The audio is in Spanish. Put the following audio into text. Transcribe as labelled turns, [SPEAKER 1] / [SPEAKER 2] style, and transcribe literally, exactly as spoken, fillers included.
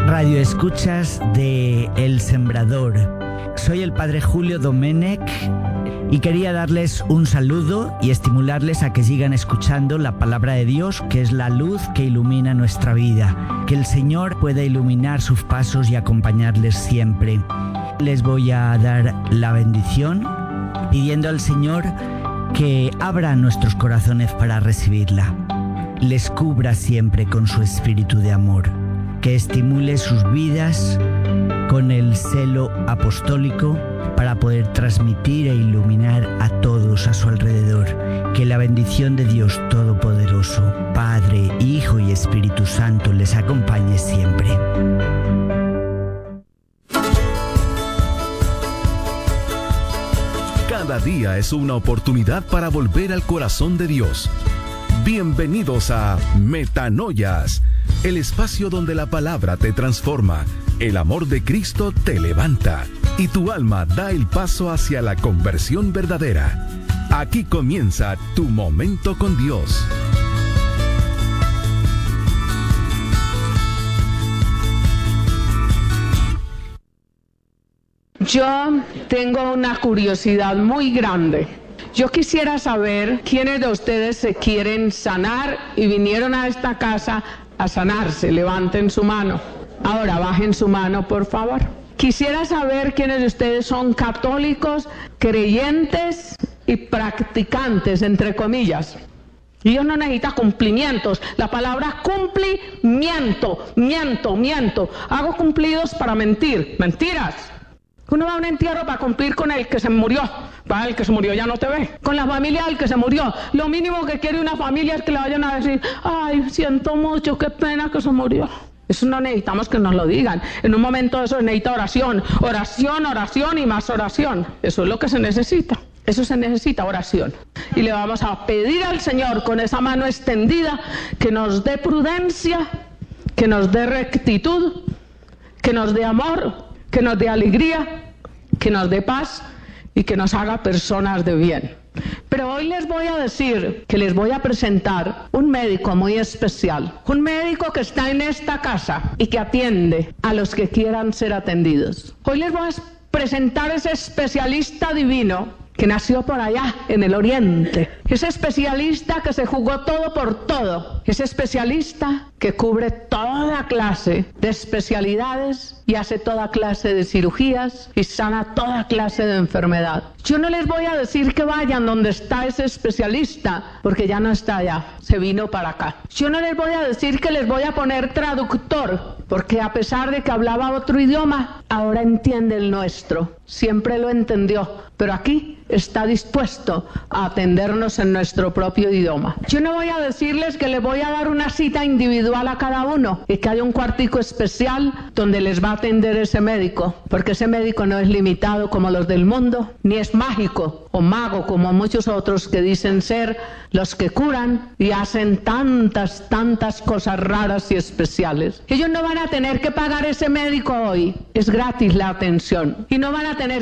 [SPEAKER 1] Radio escuchas de El Sembrador. Soy el padre Julio Domenech y quería darles un saludo y estimularles a que sigan escuchando la palabra de Dios, que es la luz que ilumina nuestra vida. Que el Señor pueda iluminar sus pasos y acompañarles siempre. Les voy a dar la bendición pidiendo al Señor que abra nuestros corazones para recibirla. Les cubra siempre con su espíritu de amor, que estimule sus vidas con el celo apostólico para poder transmitir e iluminar a todos a su alrededor. Que la bendición de Dios Todopoderoso, Padre, Hijo y Espíritu Santo les acompañe siempre.
[SPEAKER 2] Cada día es una oportunidad para volver al corazón de Dios. Bienvenidos a Metanoias, el espacio donde la palabra te transforma, el amor de Cristo te levanta y tu alma da el paso hacia la conversión verdadera. Aquí comienza tu momento con Dios.
[SPEAKER 3] Yo tengo una curiosidad muy grande. Yo quisiera saber quiénes de ustedes se quieren sanar y vinieron a esta casa a sanarse. Levanten su mano. Ahora bajen su mano, por favor. Quisiera saber quiénes de ustedes son católicos, creyentes y practicantes, entre comillas. Dios no necesita cumplimientos. La palabra cumplimiento, miento, miento. Hago cumplidos para mentir. Mentiras. Uno va a un entierro para cumplir con el que se murió. Para el que se murió ya no te ve. Con la familia del que se murió. Lo mínimo que quiere una familia es que le vayan a decir: ay, siento mucho, qué pena que se murió. Eso no necesitamos que nos lo digan. En un momento eso necesita oración. Oración, oración y más oración. Eso es lo que se necesita. Eso se necesita, oración. Y le vamos a pedir al Señor con esa mano extendida que nos dé prudencia, que nos dé rectitud, que nos dé amor, que nos dé alegría, que nos dé paz y que nos haga personas de bien. Pero hoy les voy a decir que les voy a presentar un médico muy especial, un médico que está en esta casa y que atiende a los que quieran ser atendidos. Hoy les voy a presentar ese especialista divino que nació por allá, en el oriente. Ese especialista que se jugó todo por todo. Ese especialista que cubre toda clase de especialidades y hace toda clase de cirugías y sana toda clase de enfermedad. Yo no les voy a decir que vayan donde está ese especialista, porque ya no está allá, se vino para acá. Yo no les voy a decir que les voy a poner traductor, porque a pesar de que hablaba otro idioma, ahora entiende el nuestro. Siempre lo entendió, pero aquí está dispuesto a atendernos en nuestro propio idioma. Yo no voy a decirles que les voy a dar una cita individual a cada uno y que haya un cuartico especial donde les va a atender ese médico, porque ese médico no es limitado como los del mundo, ni es mágico o mago como muchos otros que dicen ser los que curan y hacen tantas, tantas cosas raras y especiales. Ellos no van a tener que pagar ese médico hoy, es gratis la atención, y no van a tener